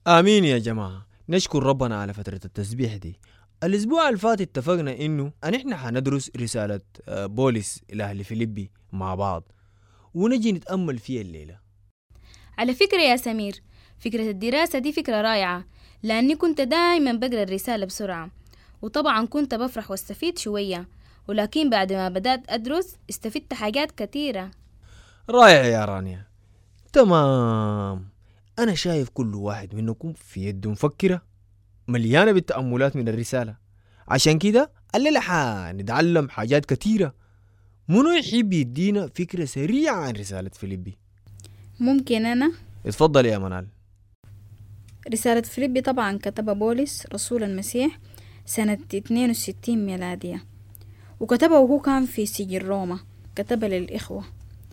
آمين يا جماعة. نشكر ربنا على فترة التسبيح دي. الأسبوع الفات اتفقنا إنه نحن حندرس رسالة بولس إلى أهل فيليبي مع بعض ونجي نتأمل فيها الليلة. على فكرة يا سمير، فكرة الدراسة دي فكرة رائعة، لأني كنت دائما بقرأ الرسالة بسرعة، وطبعا كنت بفرح واستفيد شوية، ولكن بعد ما بدأت أدرس استفدت حاجات كتيرة. رائع يا رانيا. تمام. أنا شايف كل واحد منكم في يده مفكرة مليانة بالتأملات من الرسالة، عشان كده الليلة حنتعلم حاجات كتيرة. منو يحب يدينا فكرة سريعة عن رسالة فيليبي؟ ممكن أنا؟ اتفضل يا منال. رسالة فيليبي طبعا كتبها بولس رسول المسيح سنة 62 ميلادية، وكتبها وهو كان في سجن روما. كتبها للإخوة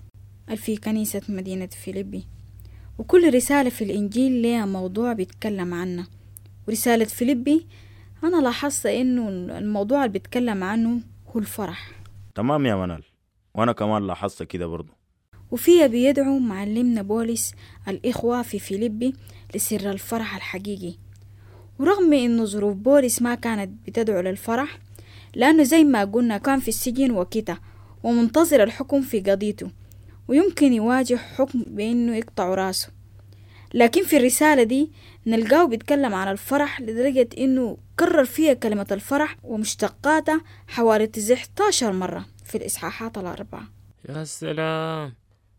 في كنيسة مدينة فيليبي، وكل رسالة في الإنجيل لها موضوع بيتكلم عنه. ورسالة فيليبي أنا لاحظت إنه الموضوع اللي بيتكلم عنه هو الفرح. تمام يا منال، وأنا كمان لاحظت كده برضو. وفيها بيدعو معلمنا بولس الإخوة في فيليبي لسر الفرح الحقيقي. ورغم إنه ظروف بولس ما كانت بتدعو للفرح، لأنه زي ما قلنا كان في السجن وكده ومنتظر الحكم في قضيته، ويمكن يواجه حكم بإنه يقطع راسه. لكن في الرسالة دي نلقاه بيتكلم عن الفرح لدرجة إنه كرر فيها كلمة الفرح ومشتقاتها حوالي 19 مرة في الإصحاحات الأربعة. يا سلام،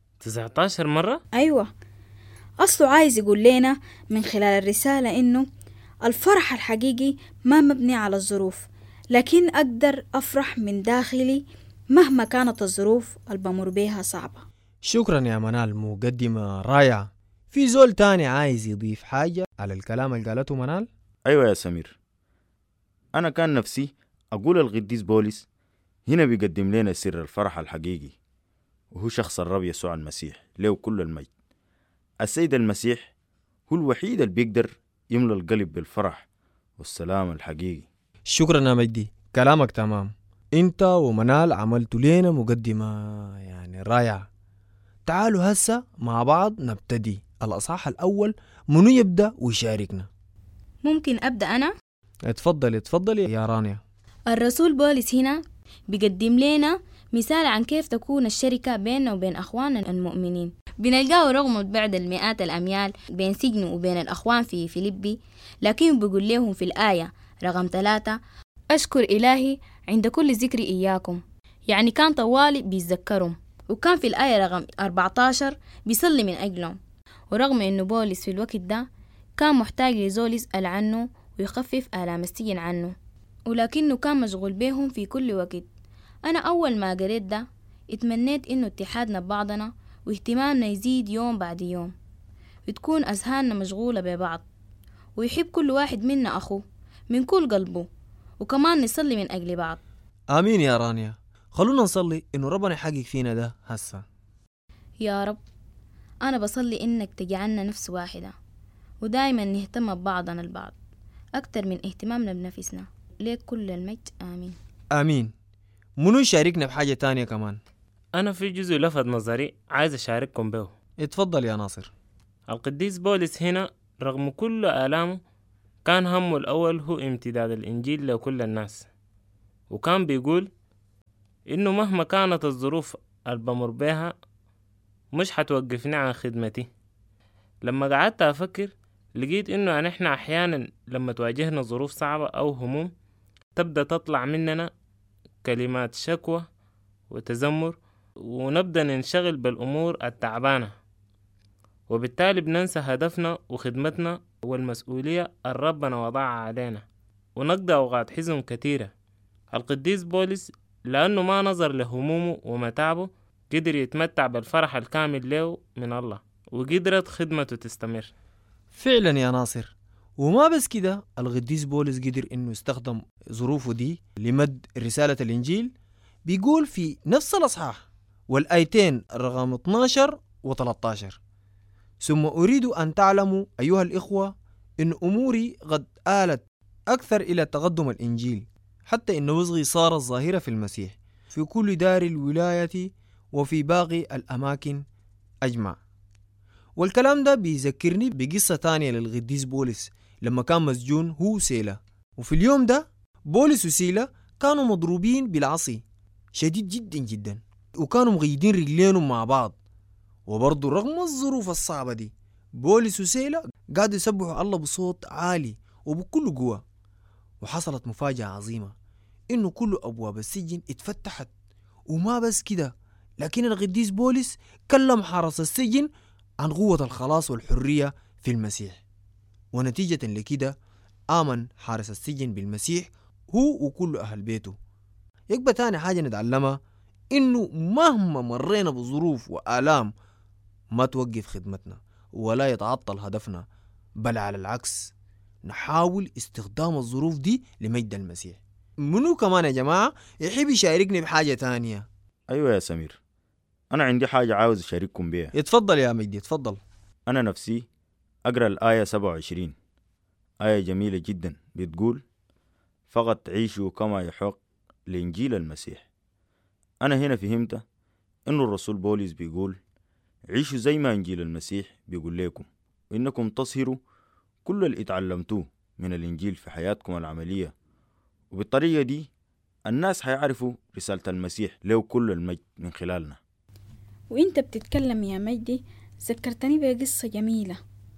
19 مرة؟ أيوة، أصله عايز يقول لنا من خلال الرسالة إنه الفرح الحقيقي ما مبني على الظروف، لكن أقدر أفرح من داخلي مهما كانت الظروف اللي بمر بيها صعبة. شكرا يا منال، مقدمة رائعة. في زول تاني عايز يضيف حاجة على الكلام اللي قالته منال؟ أيوة يا سمير، أنا كان نفسي أقول القديس بولس هنا بيقدم لنا سر الفرح الحقيقي، وهو شخص الرب يسوع المسيح له كل المجد. السيد المسيح هو الوحيد اللي بيقدر يملى القلب بالفرح والسلام الحقيقي. شكرا يا مجدي، كلامك تمام. انت ومنال عملتوا لنا مقدمة يعني رائعة. تعالوا هسه مع بعض نبتدي الأصحاح الأول. منو يبدأ ويشاركنا؟ ممكن أبدأ أنا؟ اتفضل يا رانيا. الرسول بولس هنا بيقدم لنا مثال عن كيف تكون الشركة بيننا وبين أخواننا المؤمنين. بنلقاه رغم بعد المئات الأميال بين سجنه وبين الأخوان في فيليبي، لكن بيقول لهم في الآية رقم 3: أشكر إلهي عند كل ذكر إياكم. يعني كان طوالي بيتذكرهم. وكان في الآية رقم 14 بيصلي من أجلهم. ورغم إنه بولس في الوقت ده كان محتاج لزول يسأل عنه ويخفف آلام السجن عنه، ولكنه كان مشغول بيهم في كل وقت. أنا أول ما قريت ده اتمنيت إنه اتحادنا ببعضنا واهتمامنا يزيد يوم بعد يوم، وتكون أذهاننا مشغولة ببعض، ويحب كل واحد منا أخوه من كل قلبه، وكمان نصلي من أجل بعض. آمين يا رانيا. خلونا نصلي إنه ربنا يحقق فينا ده هسه. يا رب، أنا بصلي إنك تجعلنا نفس واحدة، ودايما نهتم ببعضنا البعض أكتر من اهتمامنا بنفسنا. ليك كل المجد، آمين. آمين. منو يشاركنا بحاجة تانية كمان؟ أنا في جزء لفت نظري عايز أشارككم به. اتفضل يا ناصر. القديس بولس هنا رغم كل آلامه كان همه الأول هو امتداد الإنجيل لكل الناس، وكان بيقول إنه مهما كانت الظروف اللي بمر بيها مش حتوقفني عن خدمتي. لما قعدت أفكر لقيت إنه نحن أحيانا لما تواجهنا ظروف صعبة أو هموم تبدأ تطلع مننا كلمات شكوى وتذمر، ونبدأ ننشغل بالأمور التعبانة، وبالتالي بننسى هدفنا وخدمتنا والمسؤولية اللي ربنا وضعها علينا، ونقضي أوقات حزن كتيرة. القديس بولس لأنه ما نظر لهمومه ومتاعبه قدر يتمتع بالفرح الكامل له من الله، وقدرت خدمته تستمر. فعلا يا ناصر. وما بس كده، القديس بولس قدر انه يستخدم ظروفه دي لمد رسالة الانجيل. بيقول في نفس الاصحاح والايتين رقم 12 و13: ثم اريد ان تعلموا ايها الاخوة ان اموري قد آلت اكثر الى تقدم الانجيل، حتى ان وصغي صارت ظاهرة في المسيح في كل دار الولاية وفي باقي الاماكن اجمع. والكلام ده بيذكرني بقصة تانية للقديس بولس لما كان مسجون هو وسيلة. وفي اليوم ده بولس وسيلة كانوا مضروبين بالعصي شديد جدا جدا، وكانوا مغيدين رجلينهم مع بعض. وبرضو رغم الظروف الصعبة دي بولس وسيلة قاعدوا يسبحوا الله بصوت عالي وبكل قوة. وحصلت مفاجأة عظيمة، إنه كل أبواب السجن اتفتحت. وما بس كده، لكن القديس بولس كلم حرس السجن عن قوة الخلاص والحرية في المسيح. ونتيجة لكده آمن حارس السجن بالمسيح هو وكل أهل بيته. يبقى تاني حاجة نتعلمها إنه مهما مرينا بظروف وآلام ما توقف خدمتنا ولا يتعطل هدفنا، بل على العكس نحاول استخدام الظروف دي لمجد المسيح. منو كمان يا جماعة يحب يشاركني بحاجة تانية؟ أيوة يا سمير، أنا عندي حاجة عاوز أشارككم بيها. يتفضل يا مجدي اتفضل. أنا نفسي أقرأ الآية 27، آية جميلة جدا بتقول: فقط عيشوا كما يحق لإنجيل المسيح. أنا هنا فهمت إنه الرسول بولس بيقول عيشوا زي ما إنجيل المسيح بيقول لكم، وإنكم تظهروا كل اللي اتعلمتوه من الإنجيل في حياتكم العملية، وبالطريقة دي الناس هيعرفوا رسالة المسيح له كل المجد من خلالنا. وإنت بتتكلم يا مجدي ذكرتني بقصة جميلة.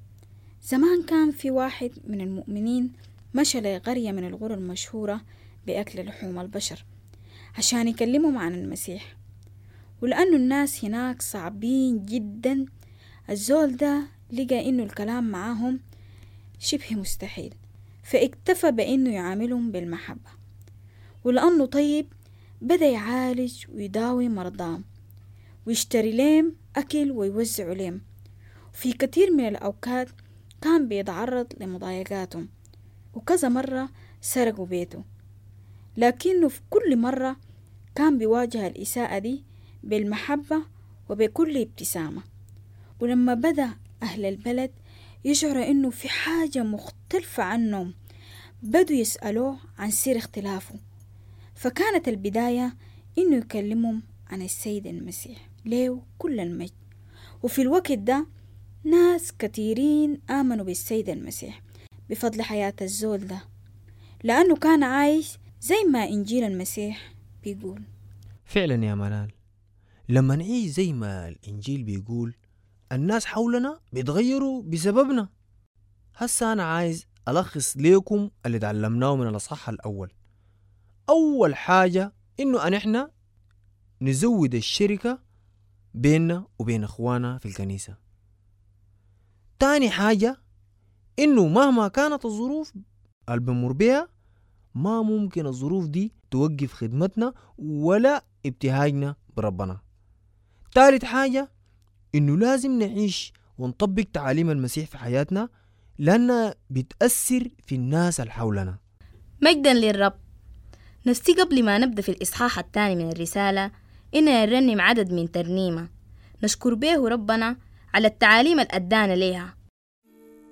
زمان كان في واحد من المؤمنين مشى لقرية من القرى المشهورة بأكل لحوم البشر عشان يكلمهم عن المسيح، ولأنه الناس هناك صعبين جدا الزول ده لقى إنه الكلام معاهم شبه مستحيل، فاكتفى بإنه يعاملهم بالمحبة. ولأنه طيب بدأ يعالج ويداوي مرضاهم ويشتري لهم أكل ويوزعوا لهم. وفي كثير من الأوقات كان بيتعرض لمضايقاتهم، وكذا مرة سرقوا بيته، لكنه في كل مرة كان بيواجه الإساءة دي بالمحبة وبكل ابتسامة. ولما بدأ أهل البلد يشعر إنه في حاجة مختلفة عنهم بدوا يسألوه عن سر اختلافه، فكانت البداية إنه يكلمهم عن السيد المسيح ليه كل المجد. وفي الوقت ده ناس كثيرين آمنوا بالسيد المسيح بفضل حياة الزول ده، لأنه كان عايش زي ما إنجيل المسيح بيقول. فعلا يا منال، لما نعيش زي ما الإنجيل بيقول الناس حولنا بيتغيروا بسببنا. هسا أنا عايز ألخص ليكم اللي تعلمناه من الأصحاح الأول. أول حاجة إنه نحن نزود الشركة بيننا وبين أخوانا في الكنيسة. تاني حاجة إنه مهما كانت الظروف اللي بنمر بيها ما ممكن الظروف دي توقف خدمتنا ولا ابتهاجنا بربنا. ثالث حاجة إنه لازم نعيش ونطبق تعاليم المسيح في حياتنا لأنها بتأثر في الناس اللي حولنا. مجدا للرب. نفسي قبل ما نبدأ في الإصحاح الثاني من الرسالة إننا نرنم عدد من ترنيمة نشكر به ربنا على التعاليم اللي أدانا ليها